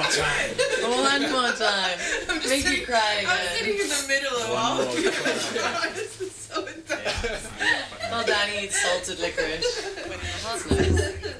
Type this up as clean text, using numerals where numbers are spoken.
time. One more time. Make you cry again. I'm sitting in the middle of One all more of you. time. This is so intense. Well, Danny eats salted licorice. When That's nice.